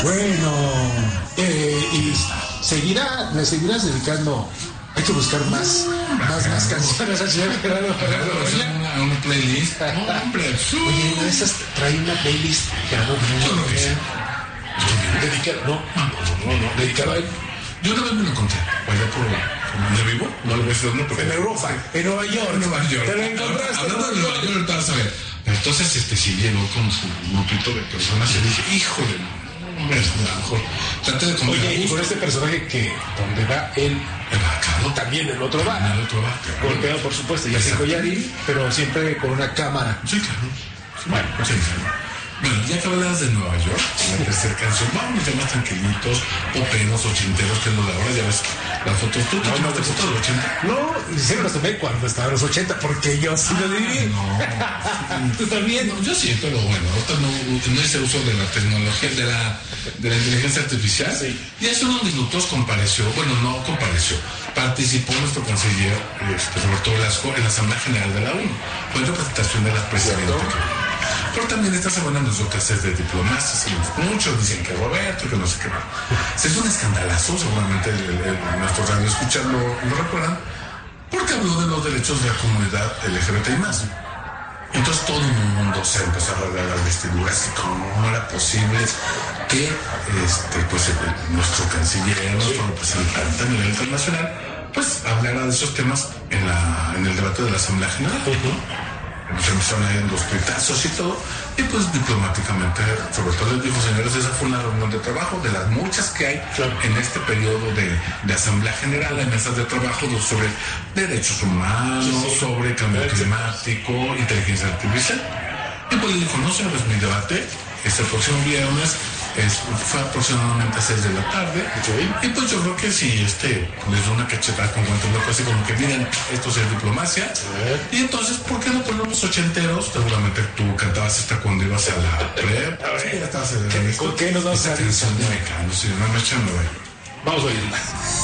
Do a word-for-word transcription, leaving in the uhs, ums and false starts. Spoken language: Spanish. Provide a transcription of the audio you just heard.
Bueno, eh, y seguirá, me seguirás dedicando. Hay que buscar más, más, más canciones al señor Gerardo Ferraro. Una, una playlist. Hombre, oye, una de esas trae una playlist Gerardo yo lo que sé. dedicada, no, no, no, dedicada a él. Yo una vez me lo encontré, allá por donde vivo, no le voy a decir dónde, En Europa, en Nueva York. En Nueva York. Te lo encontraste. Hablando de Nueva York, ahorita vas a ver. Entonces, este sí llegó con su grupito de personas y dije, híjole, hombre, a lo mejor traté de comer. Oye, y con este personaje que donde va él, el bacano, también el otro va. el otro va, claro. Golpeado, por supuesto, ya sin collarín, pero siempre con una cámara. Sí, claro. Bueno, Sí, claro. Bueno, ya que hablas de Nueva York, la tercera canción, vamos ya más tranquilitos, poperos, ochenteros, que es lo de ahora, ya ves las fotos. ¿Tú te tomaste fotos de los ochenta? No, sí me las tomé cuando estaba en los ochenta, porque yo sí lo viví. No, ¿Tú también? no, yo sí, pero bueno, ahorita no, no hice uso de la tecnología, de la, de la inteligencia artificial. Sí. Y hace unos minutos compareció, bueno, no compareció, participó nuestro canciller, este, Roberto Velasco, en la Asamblea General de la ONU. Fue en representación de la presidenta. Pero también esta semana nos dio clases de diplomacia, muchos dicen que Roberto, que no sé qué va. Se hizo un escandalazo, seguramente el, el, el, nuestros radioescuchas lo, lo recuerdan, porque habló de los derechos de la comunidad L G B T I más. Entonces todo el mundo se empezó a hablar de las vestiduras, que cómo era posible que este, pues, el, nuestro canciller, nuestro representante a nivel internacional, pues hablara de esos temas en, la, en el debate de la Asamblea General. Uh-huh. Se empezaron a ir en los tuitazos y todo, y pues diplomáticamente Roberto les dijo, señores, esa fue una reunión de trabajo de las muchas que hay claro. en este periodo de, de Asamblea General, en mesas de trabajo sobre derechos humanos, sí, sí. sobre cambio sí. climático, inteligencia artificial. Y pues le dijo, no señores, mi debate es el próximo viernes, es, fue aproximadamente a seis de la tarde, okay. y pues yo creo que si este les da una cachetada con guantes locos, así como que miren, esto es diplomacia, y entonces, ¿por qué no ponemos ochenteros? Seguramente tú cantabas esta cuando ibas a la prep, ¿con qué nos vamos a esa canción de Mecano? Sí, no me echan, no. Vamos a oírla.